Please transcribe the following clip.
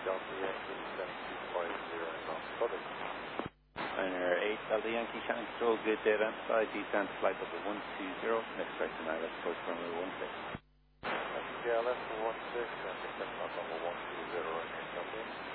Delta Yankee 7250 in North Southern. Pioneer 8 Delta Yankee, Shannon Control, good data emphasized, descent flight level 120, next question I let's approach runway 16. KLF 16 and descent flight level 120 right here, copy.